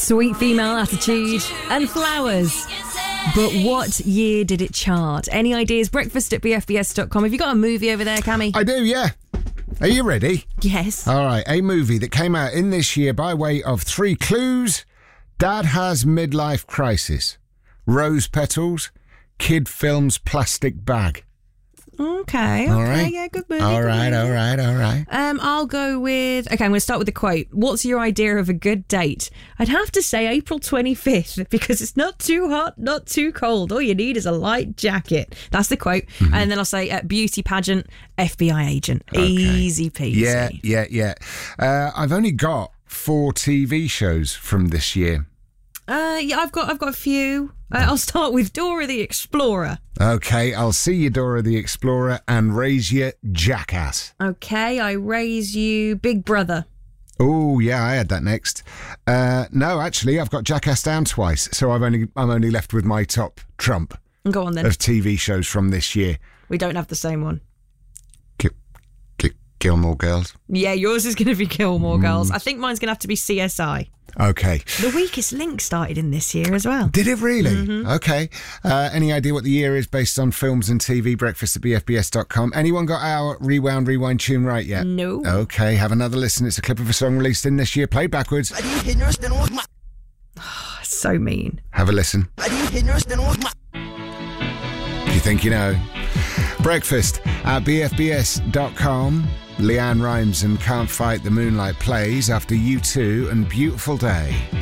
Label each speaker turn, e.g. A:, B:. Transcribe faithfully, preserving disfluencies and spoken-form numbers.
A: Sweet Female Attitude and Flowers. But what year did it chart? Any ideas? Breakfast at b f b s dot com. Have you got a movie over there, Cammy?
B: I do, yeah. Are you ready?
A: Yes.
B: All right, a movie that came out in this year by way of three clues. Dad has midlife crisis. Rose petals. Kid films plastic bag.
A: Okay,
B: All
A: okay,
B: right.
A: yeah, good movie.
B: All
A: good
B: right,
A: movie.
B: all right, all right.
A: Um, I'll go with... Okay, I'm going to start with the quote. What's your idea of a good date? I'd have to say April twenty-fifth because it's not too hot, not too cold. All you need is a light jacket. That's the quote. Mm-hmm. And then I'll say uh, beauty pageant, F B I agent. Okay. Easy peasy.
B: Yeah, yeah, yeah. Uh, I've only got four T V shows from this year.
A: Uh, yeah, I've got I've got a few. Uh, I'll start with Dora the Explorer.
B: Okay, I'll see you, Dora the Explorer, and raise you Jackass.
A: Okay, I raise you Big Brother.
B: Oh yeah, I had that next. Uh, no, actually, I've got Jackass down twice, so I've only I'm only left with my top trump.
A: Go on then.
B: Of T V shows from this year.
A: We don't have the same one.
B: G- G- Gilmore Girls.
A: Yeah, yours is going to be Gilmore mm. Girls. I think mine's going to have to be C S I.
B: Okay.
A: The Weakest Link started in this year as well.
B: Did it really?
A: Mm-hmm.
B: Okay. Uh, any idea what the year is based on films and T V? Breakfast at b f b s dot com. Anyone got our Rewound Rewind tune right yet?
A: No.
B: Okay, have another listen. It's a clip of a song released in this year, played backwards.
A: So mean.
B: Have a listen. You think you know? Breakfast at b f b s dot com. Leanne Rimes and Can't Fight the Moonlight plays after U two and Beautiful Day.